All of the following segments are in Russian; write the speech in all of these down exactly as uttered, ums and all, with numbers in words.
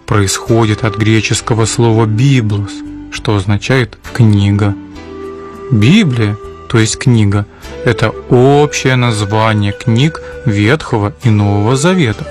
происходит от греческого слова «библос», что означает «книга». Библия, то есть книга, это общее название книг Ветхого и Нового Завета.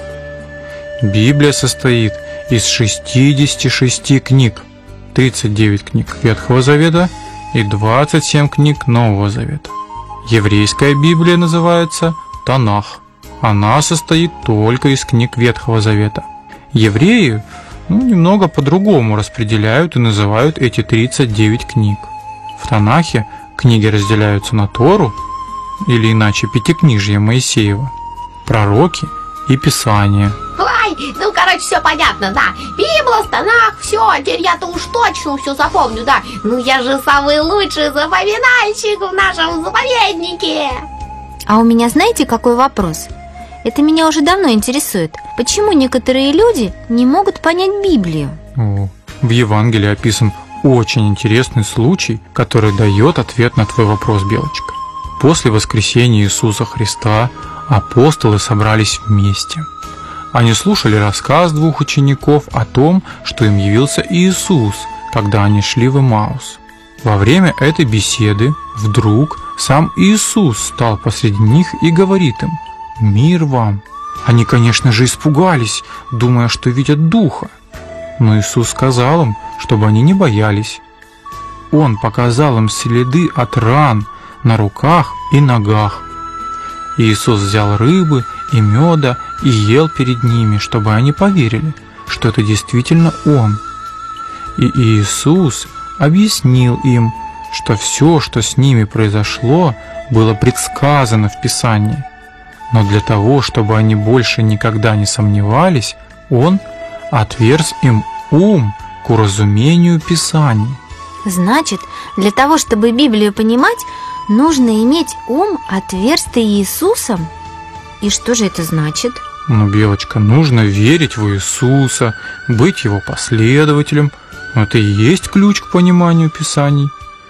Библия состоит из шестидесяти шести книг, тридцати девяти книг Ветхого Завета и двадцати семи книг Нового Завета. Еврейская Библия называется Танах. Она состоит только из книг Ветхого Завета. Евреи ну, немного по-другому распределяют и называют эти тридцать девять книг. В Танахе книги разделяются на Тору, или иначе Пятикнижье Моисеева, пророки и Писания. Ой, ну короче, все понятно, да. Библос, Танах, все, теперь я-то уж точно все запомню, да. Ну я же самый лучший запоминальщик в нашем заповеднике. А у меня знаете, какой вопрос? Это меня уже давно интересует. Почему некоторые люди не могут понять Библию? О, в Евангелии описан очень интересный случай, который дает ответ на твой вопрос, Белочка. После воскресения Иисуса Христа апостолы собрались вместе. Они слушали рассказ двух учеников о том, что им явился Иисус, когда они шли в Эмаус. Во время этой беседы вдруг сам Иисус стал посреди них и говорит им: «Мир вам!» Они, конечно же, испугались, думая, что видят Духа. Но Иисус сказал им, чтобы они не боялись. Он показал им следы от ран на руках и ногах. Иисус взял рыбы и меда и ел перед ними, чтобы они поверили, что это действительно Он. И Иисус объяснил им, что все, что с ними произошло, было предсказано в Писании. Но для того, чтобы они больше никогда не сомневались, Он отверз им ум к уразумению Писаний. Значит, для того, чтобы Библию понимать, нужно иметь ум, отверстый Иисусом? И что же это значит? Ну, Белочка, нужно верить в Иисуса, быть Его последователем. Это и есть ключ к пониманию Писаний.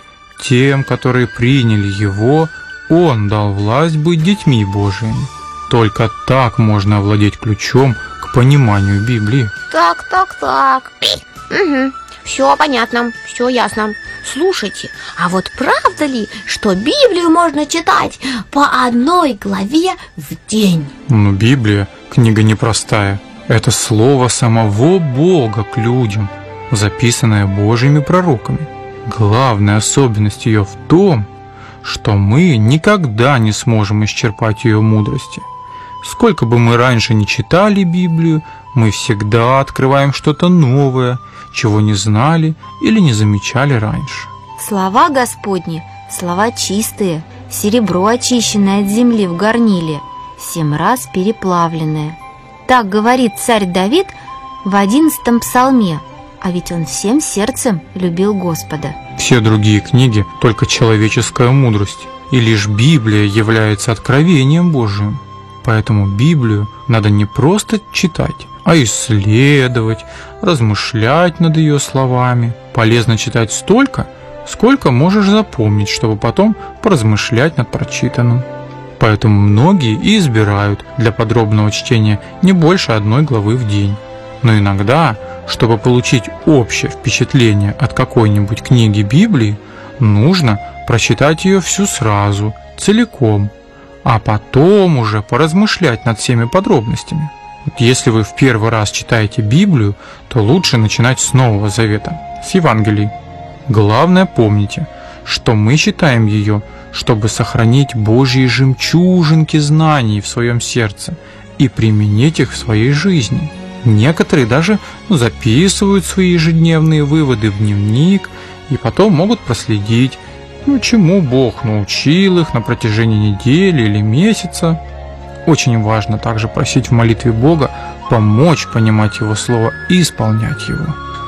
Тем, которые приняли Его, Он дал власть быть детьми Божиими. Только так можно овладеть ключом к пониманию Библии. Так, так, так. Угу. Все понятно, все ясно. Слушайте, а вот правда ли, что Библию можно читать по одной главе в день? Ну, Библия – книга непростая. Это слово самого Бога к людям, записанное Божьими пророками. Главная особенность ее в том, что мы никогда не сможем исчерпать ее мудрости. Сколько бы мы раньше не читали Библию, мы всегда открываем что-то новое, чего не знали или не замечали раньше. Слова Господни – слова чистые, серебро, очищенное от земли в горниле, семь раз переплавленное. Так говорит царь Давид в одиннадцатом псалме, а ведь он всем сердцем любил Господа. Все другие книги – только человеческая мудрость, и лишь Библия является откровением Божиим. Поэтому Библию надо не просто читать, а исследовать, размышлять над ее словами. Полезно читать столько, сколько можешь запомнить, чтобы потом поразмышлять над прочитанным. Поэтому многие и избирают для подробного чтения не больше одной главы в день. Но иногда, чтобы получить общее впечатление от какой-нибудь книги Библии, нужно прочитать ее всю сразу, целиком, а потом уже поразмышлять над всеми подробностями. Вот если вы в первый раз читаете Библию, то лучше начинать с Нового Завета, с Евангелий. Главное помните, что мы читаем ее, чтобы сохранить Божьи жемчужинки знаний в своем сердце и применить их в своей жизни. Некоторые даже ну, записывают свои ежедневные выводы в дневник и потом могут проследить, ну, чему Бог научил их на протяжении недели или месяца. Очень важно также просить в молитве Бога помочь понимать Его Слово и исполнять Его.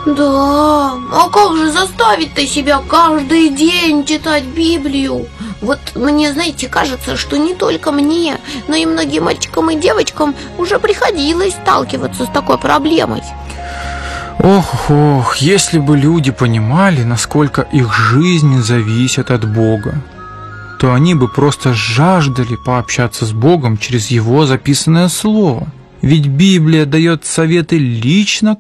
Да, а как же заставить-то себя каждый день читать Библию? Вот мне, знаете, кажется, что не только мне, но и многим мальчикам и девочкам уже приходилось сталкиваться с такой проблемой. Ох, ох, если бы люди понимали, насколько их жизнь зависит от Бога, то они бы просто жаждали пообщаться с Богом через Его записанное Слово. Ведь Библия дает советы лично